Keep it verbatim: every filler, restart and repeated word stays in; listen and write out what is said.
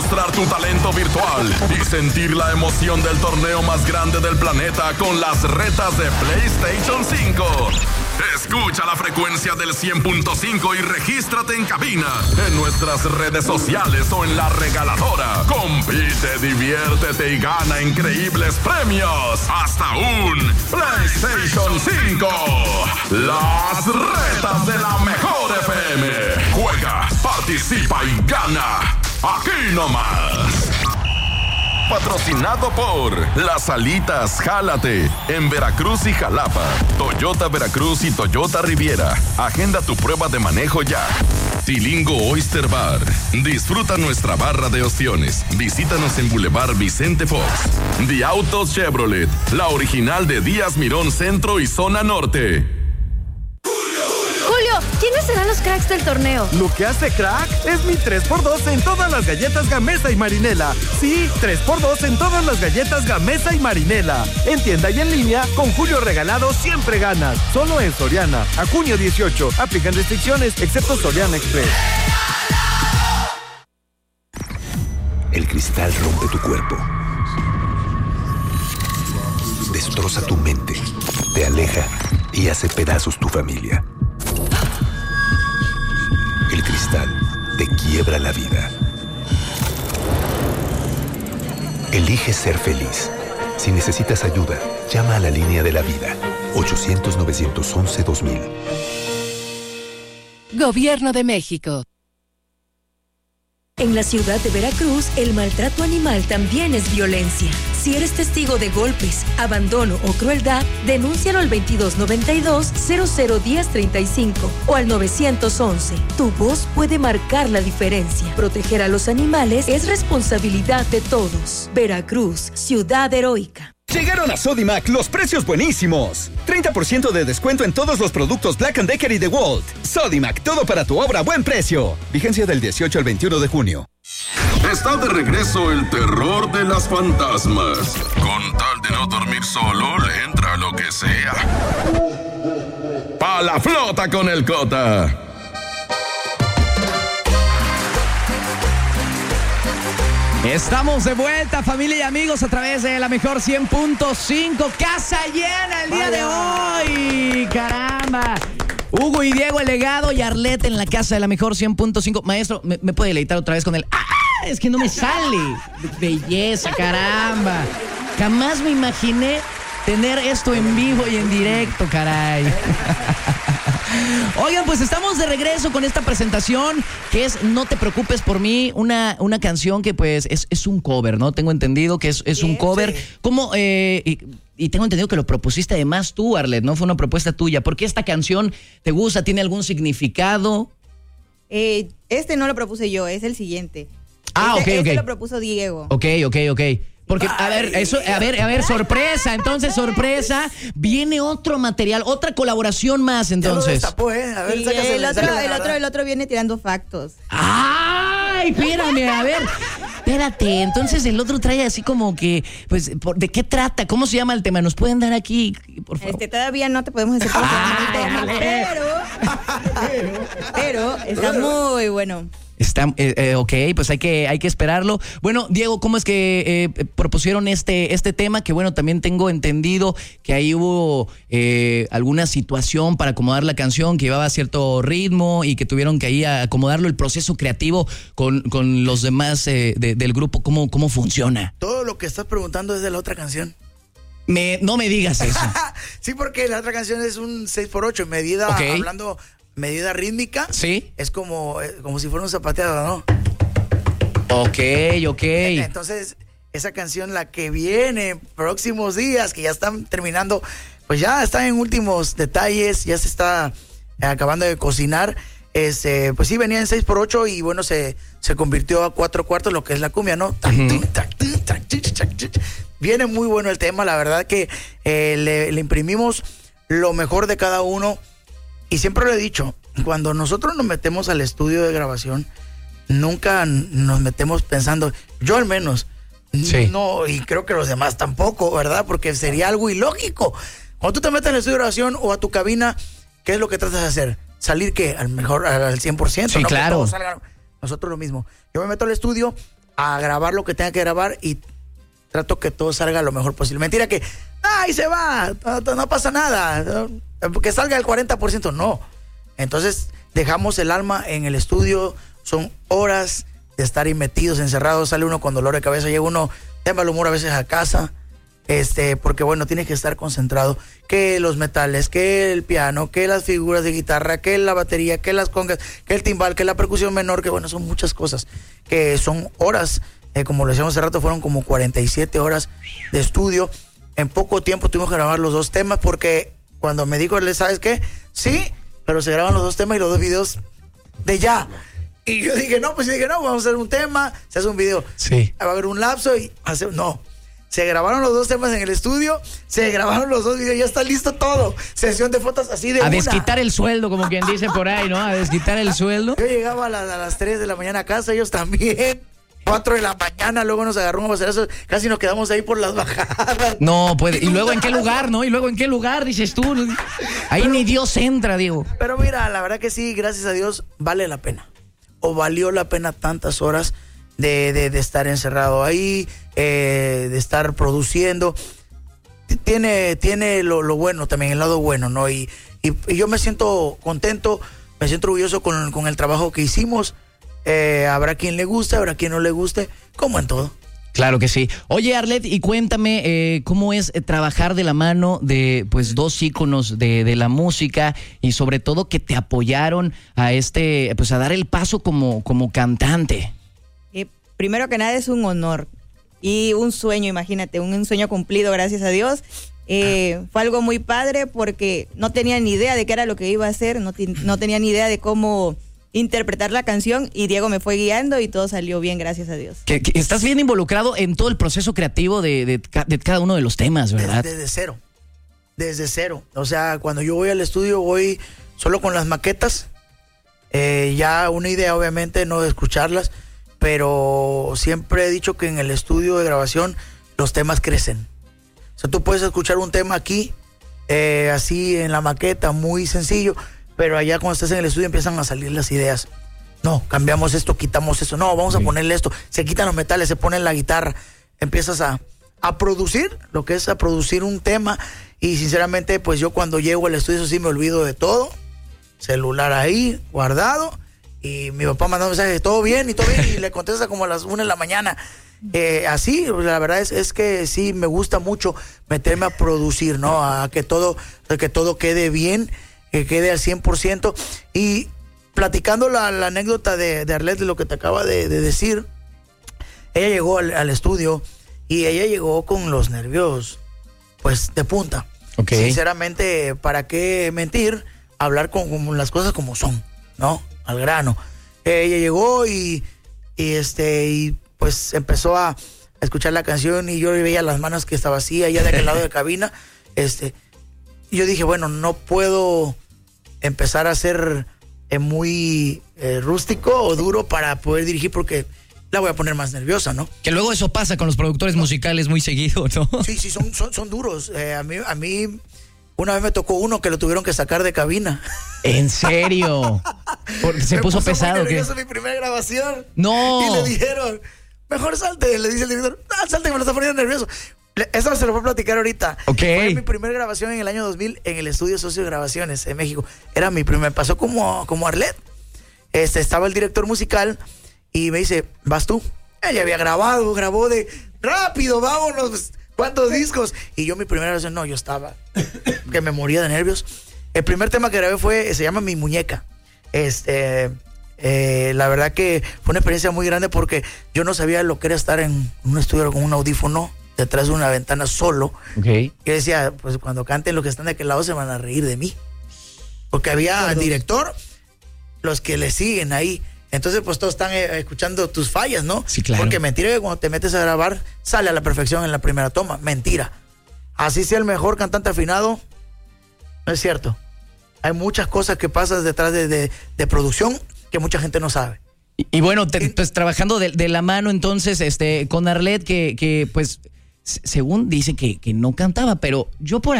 demostrar tu talento virtual y sentir la emoción del torneo más grande del planeta con las retas de PlayStation cinco. Escucha la frecuencia del cien punto cinco y regístrate en cabina, en nuestras redes sociales o en la regaladora. Compite, diviértete y gana increíbles premios. Hasta un PlayStation cinco. Las retas de la mejor F M. Juega, participa y gana. Aquí nomás. Patrocinado por Las Alitas Jálate en Veracruz y Jalapa, Toyota Veracruz y Toyota Riviera. Agenda tu prueba de manejo ya. Tilingo Oyster Bar. Disfruta nuestra barra de opciones. Visítanos en Boulevard Vicente Fox. The Autos Chevrolet, la original de Díaz Mirón Centro y Zona Norte. Julio, ¿quiénes serán los cracks del torneo? Lo que hace crack es mi tres por dos en todas las galletas Gamesa y Marinela. Sí, tres por dos en todas las galletas Gamesa y Marinela. En tienda y en línea, con Julio Regalado siempre ganas. Solo en Soriana. A junio dieciocho. Aplican restricciones, excepto Soriana Express. El cristal rompe tu cuerpo. Destroza tu mente. Te aleja y hace pedazos tu familia. El cristal te quiebra la vida. Elige ser feliz. Si necesitas ayuda, llama a la línea de la vida. ochocientos, novecientos once, dos mil. Gobierno de México. En la ciudad de Veracruz, el maltrato animal también es violencia. Si eres testigo de golpes, abandono o crueldad, denúncialo al veintidós noventa y dos, cero cero diez treinta y cinco o al novecientos once. Tu voz puede marcar la diferencia. Proteger a los animales es responsabilidad de todos. Veracruz, ciudad heroica. Llegaron a Sodimac los precios buenísimos. treinta por ciento de descuento en todos los productos Black and Decker y DeWalt. Sodimac, todo para tu obra a buen precio. Vigencia del dieciocho al veintiuno de junio. Está de regreso el terror de las fantasmas. Con tal de no dormir solo, le entra lo que sea. ¡Pa la flota con el Cota! Estamos de vuelta, familia y amigos, a través de la mejor cien punto cinco. Casa llena el día de hoy. ¡Caramba! Hugo y Diego, el legado, y Arlette en la casa de la mejor cien punto cinco. Maestro, ¿me, me puede deleitar otra vez con el... ¡Ah! Es que no me sale. Belleza, caramba. Jamás me imaginé tener esto en vivo y en directo, caray. Oigan, pues estamos de regreso con esta presentación que es No te preocupes por mí, una, una canción que pues es, es un cover, ¿no? Tengo entendido que es, es sí, un cover. Sí. ¿Cómo? Eh, y, y tengo entendido que lo propusiste además tú, Arlette, ¿no? Fue una propuesta tuya. ¿Por qué esta canción te gusta? ¿Tiene algún significado? Eh, este no lo propuse yo, es el siguiente. Ah, este, ok, ok. Este lo propuso Diego. Ok, ok, ok. Porque, a ver, eso, a ver, a ver, sorpresa. Entonces, sorpresa, viene otro material, otra colaboración más, entonces. Destapó, ¿eh? A ver, sí, sácase, el, otro, el, otro, el otro viene tirando factos. ¡Ay! Espérame, a ver. Espérate, entonces el otro trae así como que, pues, ¿de qué trata? ¿Cómo se llama el tema? ¿Nos pueden dar aquí, por favor? Este, todavía no te podemos decir cómo se llama el tema, pero, pero está muy bueno. Está, eh, eh, ok, pues hay que, hay que esperarlo. Bueno, Diego, ¿cómo es que eh, propusieron este, este tema? Que bueno, también tengo entendido que ahí hubo eh, alguna situación para acomodar la canción, que llevaba cierto ritmo y que tuvieron que ahí acomodarlo, el proceso creativo con, con los demás eh, de, del grupo. ¿Cómo, ¿Cómo funciona? Todo lo que estás preguntando es de la otra canción. Me, no me digas eso. Sí, porque la otra canción es un seis por ocho, medida, okay. hablando... medida rítmica. Sí. Es como, como si fuera un zapateado, ¿no? Ok, ok. Entonces, esa canción, la que viene próximos días, que ya están terminando, pues ya está en últimos detalles, ya se está acabando de cocinar. Este, pues sí, venía en seis por ocho y bueno, se, se convirtió a cuatro cuartos, lo que es la cumbia, ¿no? Uh-huh. Viene muy bueno el tema, la verdad que eh, le, le imprimimos lo mejor de cada uno. Y siempre lo he dicho, cuando nosotros nos metemos al estudio de grabación, nunca nos metemos pensando, yo al menos, sí. no, y creo que los demás tampoco, ¿verdad? Porque sería algo ilógico. Cuando tú te metes al estudio de grabación o a tu cabina, ¿qué es lo que tratas de hacer? ¿Salir qué? Al mejor, al cien por ciento. Sí, ¿no? claro. Nosotros lo mismo. Yo me meto al estudio a grabar lo que tenga que grabar y trato que todo salga lo mejor posible. Mentira que, ¡ay, se va! No, no pasa nada. Que salga el cuarenta por ciento. No. Entonces, dejamos el alma en el estudio. Son horas de estar ahí metidos, encerrados. Sale uno con dolor de cabeza. Llega uno de mal humor a veces a casa. Este, porque bueno, tienes que estar concentrado. Que los metales, que el piano, que las figuras de guitarra, que la batería, que las congas, que el timbal, que la percusión menor, que bueno, son muchas cosas. Que son horas. Eh, como lo decíamos hace rato, fueron como cuarenta y siete horas de estudio. En poco tiempo tuvimos que grabar los dos temas porque cuando me dijo, ¿sabes qué? Sí, pero se graban los dos temas y los dos videos de ya. Y yo dije, no, pues yo dije, no, vamos a hacer un tema, se hace un video. Sí. Va a haber un lapso y hace, no. Se grabaron los dos temas en el estudio, se grabaron los dos videos, ya está listo todo. Sesión de fotos así de A una. desquitar el sueldo, como quien dice por ahí, ¿no? A desquitar el sueldo. Yo llegaba a, la, a las tres de la mañana a casa, ellos también. cuatro de la mañana, luego nos agarró un bocerazo, casi nos quedamos ahí por las bajadas. No, puede. ¿Y luego en qué lugar, no? ¿Y luego en qué lugar, dices tú? Ahí pero, ni Dios entra, Diego. Pero mira, la verdad que sí, gracias a Dios, vale la pena. O valió la pena tantas horas de, de, de estar encerrado ahí, eh, de estar produciendo. Tiene, tiene lo, lo bueno también, el lado bueno, ¿no? Y, y, y yo me siento contento, me siento orgulloso con, con el trabajo que hicimos. Eh, habrá quien le guste, habrá quien no le guste, como en todo. Claro que sí. Oye, Arlet, y cuéntame eh, cómo es trabajar de la mano de pues dos íconos de, de la música y sobre todo que te apoyaron a este, pues a dar el paso como, como cantante. Eh, primero que nada es un honor y un sueño, imagínate, un, un sueño cumplido, gracias a Dios. Eh, fue algo muy padre porque no tenía ni idea de qué era lo que iba a hacer, no, te, no tenía ni idea de cómo interpretar la canción y Diego me fue guiando y todo salió bien, gracias a Dios. Que, que estás bien involucrado en todo el proceso creativo de, de, de cada uno de los temas, ¿verdad? Desde, desde cero, desde cero. O sea, cuando yo voy al estudio voy solo con las maquetas, eh, ya una idea obviamente no de escucharlas, pero siempre he dicho que en el estudio de grabación los temas crecen. O sea, tú puedes escuchar un tema aquí, eh, así en la maqueta, muy sencillo, pero allá cuando estás en el estudio empiezan a salir las ideas. No, cambiamos esto, quitamos eso. No, vamos sí. a ponerle esto. Se quitan los metales, se pone la guitarra. Empiezas a, a producir, lo que es a producir un tema. Y sinceramente, pues yo cuando llego al estudio, eso sí me olvido de todo. Celular ahí, guardado. Y mi papá mandó un mensaje, todo bien, y todo bien. Y le contesta como a las una de la mañana. Eh, así, la verdad es, es que sí, me gusta mucho meterme a producir, ¿no? A que todo, a que todo quede bien, que quede al cien por ciento. Y platicando la, la anécdota de, de Arlet, de lo que te acaba de, de decir, ella llegó al, al estudio y ella llegó con los nervios, pues, de punta. Okay. Sinceramente, ¿para qué mentir? Hablar con, con las cosas como son, ¿no? Al grano. Ella llegó y, y este, y pues empezó a escuchar la canción y yo veía las manos que estaba así, allá de aquel lado de cabina, este, y yo dije, bueno, no puedo empezar a ser eh, muy eh, rústico o duro para poder dirigir porque la voy a poner más nerviosa, ¿no? Que luego eso pasa con los productores musicales muy seguido, ¿no? Sí, sí, son, son, son duros. Eh, a mí, a mí una vez me tocó uno que lo tuvieron que sacar de cabina. ¿En serio? Porque se me puso, puso pesado. ¿Qué? Mi primera grabación. No. Y le dijeron, mejor salte. Le dice el director, ah, salte, que me lo está poniendo nervioso. Eso se lo voy a platicar ahorita. Okay. Fue mi primera grabación en el año dos mil en el estudio Socio de Grabaciones en México. Era mi primer, me pasó como, como Arlet. Este, estaba el director musical y me dice, ¿vas tú? Ella había grabado, grabó de rápido, vámonos. ¿Cuántos discos? Y yo mi primera grabación, no, yo estaba que me moría de nervios. El primer tema que grabé fue, se llama Mi Muñeca. Este, eh, la verdad que fue una experiencia muy grande porque yo no sabía lo que era estar en un estudio con un audífono detrás de una ventana solo. Okay. Yo decía, pues cuando canten los que están de aquel lado se van a reír de mí. Porque había el director, los que le siguen ahí. Entonces, pues todos están eh, escuchando tus fallas, ¿no? Sí, claro. Porque mentira que cuando te metes a grabar, sale a la perfección en la primera toma. Mentira. Así sea el mejor cantante afinado, no es cierto. Hay muchas cosas que pasan detrás de, de, de producción que mucha gente no sabe. Y, y bueno, te, pues trabajando de, de la mano entonces este con Arlet, que, que pues según dice que, que no cantaba, pero yo por ahí